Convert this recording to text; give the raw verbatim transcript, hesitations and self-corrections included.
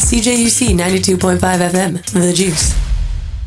C J U C ninety-two point five F M, The Juice.